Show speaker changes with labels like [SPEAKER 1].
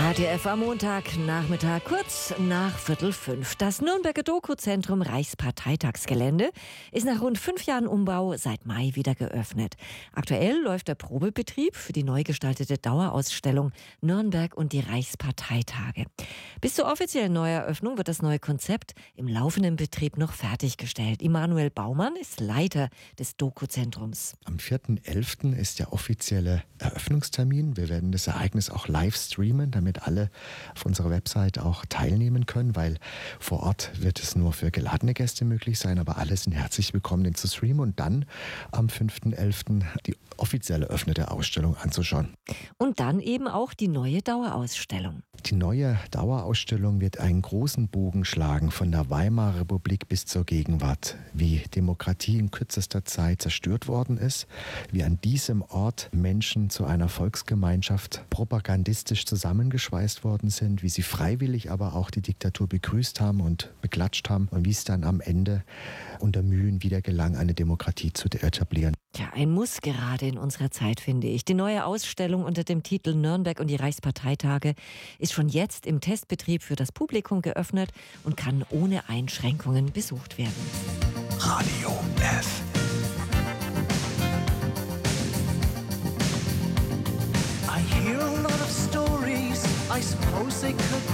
[SPEAKER 1] RTF am Montagnachmittag, kurz nach 4:45. Das Nürnberger Doku-Zentrum Reichsparteitagsgelände ist nach rund 5 Jahren Umbau seit Mai wieder geöffnet. Aktuell läuft der Probebetrieb für die neu gestaltete Dauerausstellung Nürnberg und die Reichsparteitage. Bis zur offiziellen Neueröffnung wird das neue Konzept im laufenden Betrieb noch fertiggestellt. Immanuel Baumann ist Leiter des Doku-Zentrums.
[SPEAKER 2] Am 4.11. ist der offizielle Eröffnungstermin. Wir werden das Ereignis auch live streamen, damit alle auf unserer Website auch teilnehmen können, weil vor Ort wird es nur für geladene Gäste möglich sein, aber alle sind herzlich willkommen, den zu streamen und dann am 5.11. die offizielle eröffnete Ausstellung anzuschauen.
[SPEAKER 1] Und dann eben auch die neue Dauerausstellung.
[SPEAKER 2] Die neue Dauerausstellung wird einen großen Bogen schlagen von der Weimarer Republik bis zur Gegenwart, wie Demokratie in kürzester Zeit zerstört worden ist, wie an diesem Ort Menschen zu einer Volksgemeinschaft propagandistisch zusammengeschweißt worden sind, wie sie freiwillig aber auch die Diktatur begrüßt haben und beklatscht haben und wie es dann am Ende unter Mühen wieder gelang, eine Demokratie zu etablieren.
[SPEAKER 1] Ja, ein Muss gerade in unserer Zeit, finde ich. Die neue Ausstellung unter dem Titel Nürnberg und die Reichsparteitage ist schon jetzt im Testbetrieb für das Publikum geöffnet und kann ohne Einschränkungen besucht werden.
[SPEAKER 3] Radio F. I hear a lot of stories, I suppose they could